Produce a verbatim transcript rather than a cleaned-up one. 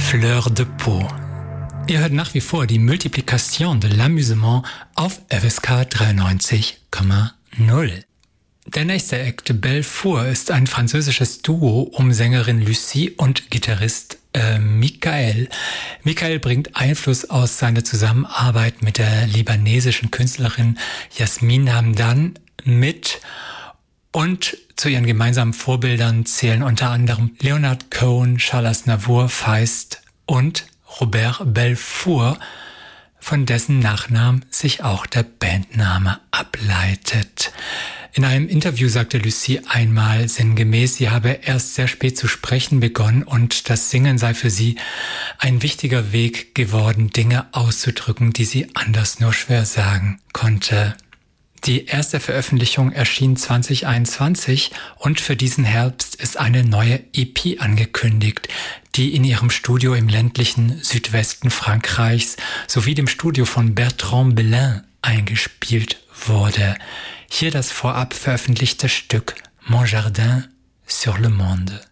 Fleur de Peau. Ihr hört nach wie vor die Multiplication de l'Amusement auf F S K dreiundneunzig Komma null. Der nächste Act, Bellefour, ist ein französisches Duo um Sängerin Lucie und Gitarrist äh, Michael. Michael bringt Einfluss aus seiner Zusammenarbeit mit der libanesischen Künstlerin Yasmin Hamdan mit, und zu ihren gemeinsamen Vorbildern zählen unter anderem Leonard Cohen, Charles Aznavour, Feist und Robert Bellefour, von dessen Nachnamen sich auch der Bandname ableitet. In einem Interview sagte Lucie einmal sinngemäß, sie habe erst sehr spät zu sprechen begonnen und das Singen sei für sie ein wichtiger Weg geworden, Dinge auszudrücken, die sie anders nur schwer sagen konnte. Die erste Veröffentlichung erschien zwanzig einundzwanzig und für diesen Herbst ist eine neue E P angekündigt, die in ihrem Studio im ländlichen Südwesten Frankreichs sowie dem Studio von Bertrand Belin eingespielt wurde. Hier das vorab veröffentlichte Stück Mon Jardin sur le Monde.